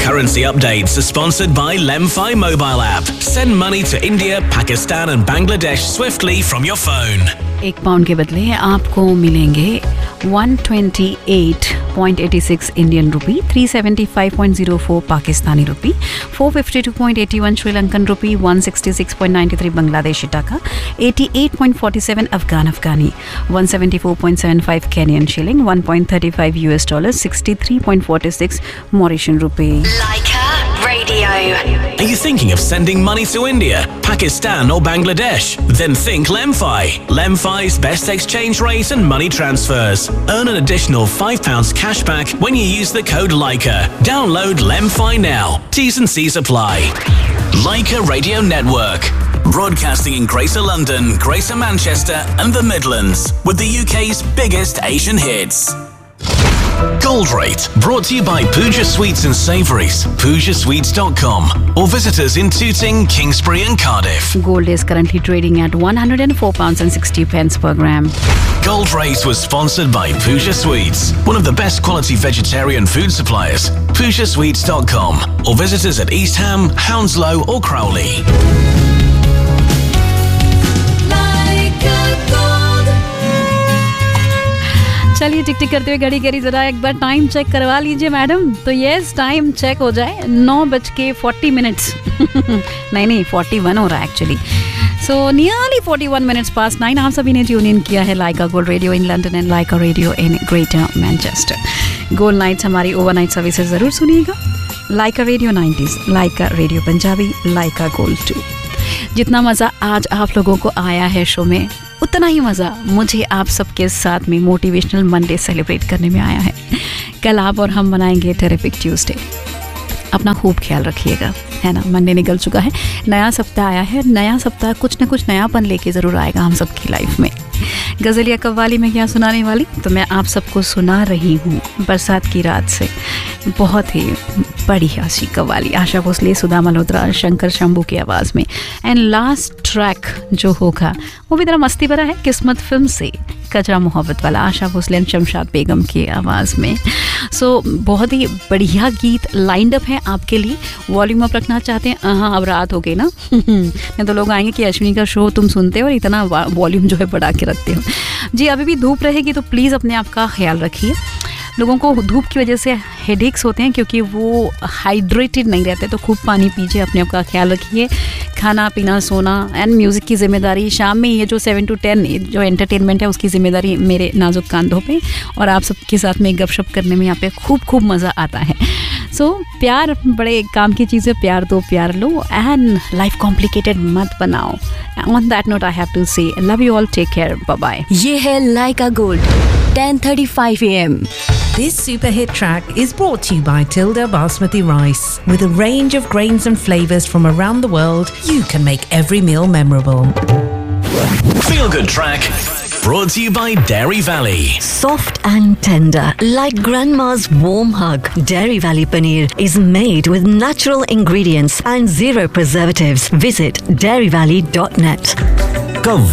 Currency updates are sponsored by Lemfi mobile app. Send money to India, Pakistan and Bangladesh swiftly from your phone. £1 के बदले आपको मिलेंगे 128.86 Indian rupee, 375.04 Pakistani रुपी, 452.81 श्रीलंकन रुपी, 166.93 बांग्लादेशी टका, 88.47 अफगानी, 174.75 Kenyon shilling, 1.35 US dollar, 63.46 Mauritian rupee. Leica Radio. Are you thinking of sending money to India, Pakistan or Bangladesh? Then think Lemfi. Lemfi's best exchange rate and money transfers. Earn an additional £5 cashback when you use the code Leica. Download Lemfi now. T's and C's apply. Leica Radio Network. Broadcasting in Greater London, Greater Manchester and the Midlands with the UK's biggest Asian hits. Gold Rate, brought to you by Pooja Sweets and Savouries, PoojaSweets.com, or visit us in Tooting, Kingsbury and Cardiff. Gold is currently trading at £104.60 per gram. Gold Rate was sponsored by Pooja Sweets, one of the best quality vegetarian food suppliers, PoojaSweets.com, or visit us at East Ham, Hounslow or Crowley. चलिए टिक टिक करते हुए घड़ी करी जरा एक बार time check करवा लीजिए madam. तो यस, टाइम चेक हो जाए 9:40 नहीं 41 हो रहा है actually. So nearly 41 minutes past 9. आप सभी ने ट्यून इन किया है लाइका gold radio in London and Lyca radio in greater Manchester. Gold nights हमारी ओवरनाइट सर्विसेज ज़रूर सुनिएगा. लाइका रेडियो 90s, लाइका रेडियो पंजाबी, लाइका गोल्ड 2. जितना मज़ा आज आप लोगों को आया है शो में, उतना ही मज़ा मुझे आप सबके साथ में मोटिवेशनल मंडे सेलिब्रेट करने में आया है. कल आप और हम मनाएंगे टेरिफिक ट्यूसडे. अपना खूब ख्याल रखिएगा, है ना. मंडे निकल चुका है, नया सप्ताह आया है. नया सप्ताह कुछ न कुछ नयापन लेके ज़रूर आएगा हम सबकी लाइफ में. गज़ल या कव्वाली में क्या सुनाने वाली, तो मैं आप सबको सुना रही हूँ बरसात की रात से बहुत ही बढ़िया सी कव्वाली. आशा भोसले, सुधा मल्होत्रा, शंकर शंभू की आवाज़ में. एंड लास्ट ट्रैक जो होगा वो भी तरह मस्ती भरा है, किस्मत फिल्म से कचरा मोहब्बत वाला, आशा भोसले एंड शमशाद बेगम की आवाज़ में. सो बहुत ही बढ़िया गीत लाइंड अप है आपके लिए. वॉल्यूम अप रखना चाहते हैं? हाँ, अब रात हो गई ना. नहीं तो लोग आएंगे कि अश्विनी का शो तुम सुनते हो और इतना वॉल्यूम जो है बढ़ा के रखते हो. जी, अभी भी धूप रहेगी तो प्लीज़ अपने आप का ख्याल रखिए. लोगों को धूप की वजह से हेडेक्स होते हैं क्योंकि वो हाइड्रेटेड नहीं रहते. तो खूब पानी पीजिए, अपने आप का ख्याल रखिए. खाना पीना, सोना एंड म्यूज़िक की जिम्मेदारी शाम में ये जो 7 to 10 जो एंटरटेनमेंट है उसकी ज़िम्मेदारी मेरे नाजुक कांधों पे. और आप सबके साथ में गपशप करने में यहाँ पे खूब मज़ा आता है. सो प्यार बड़े काम की चीज़ है. प्यार दो, प्यार लो एंड लाइफ कॉम्प्लिकेटेड मत बनाओ. On that note I have to से love you all, take care, bye bye. ये है लाइका gold 10:35 AM. This super hit track is brought to you by Tilda Basmati Rice. With a range of grains and flavours from around the world, you can make every meal memorable. Feel Good Track, brought to you by Dairy Valley. Soft and tender, like grandma's warm hug. Dairy Valley Paneer is made with natural ingredients and zero preservatives. Visit dairyvalley.net.